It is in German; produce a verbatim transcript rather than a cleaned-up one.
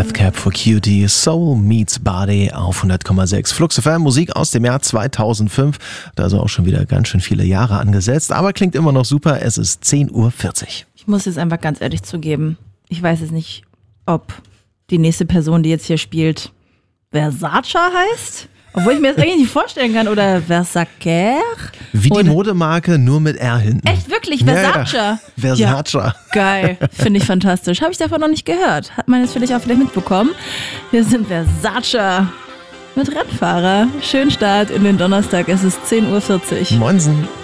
Deathcap for Cutie, Soul Meets Body auf hundert Komma sechs. Flux F M, Musik aus dem Jahr zweitausendfünf. Da ist auch schon wieder ganz schön viele Jahre angesetzt, aber klingt immer noch super. Es ist zehn Uhr vierzig. Ich muss jetzt einfach ganz ehrlich zugeben, ich weiß jetzt nicht, ob die nächste Person, die jetzt hier spielt, Versace heißt. Obwohl ich mir das eigentlich nicht vorstellen kann. Oder Versace. Wie Oder die Modemarke, nur mit R hinten. Echt, wirklich? Versace? Ja, ja. Versace. Ja, geil. Finde ich fantastisch. Habe ich davon noch nicht gehört. Hat man jetzt vielleicht auch vielleicht mitbekommen. Wir sind Versace mit Rennfahrer. Schönen Start in den Donnerstag. Es ist zehn Uhr vierzig. Moinsen.